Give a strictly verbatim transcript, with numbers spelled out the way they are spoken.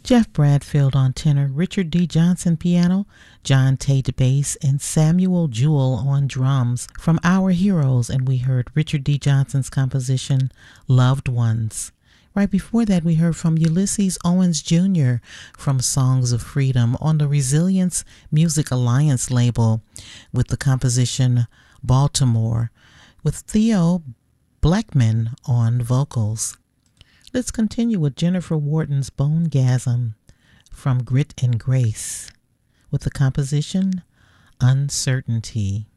Jeff Bradfield on tenor, Richard D. Johnson piano, John Tate bass, and Samuel Jewell on drums from Our Heroes, and we heard Richard D. Johnson's composition, Loved Ones. Right before that, we heard from Ulysses Owens Junior from Songs of Freedom on the Resilience Music Alliance label with the composition Baltimore, with Theo Blackman on vocals. Let's continue with Jennifer Wharton's Bonegasm from Grit and Grace with the composition Uncertainty.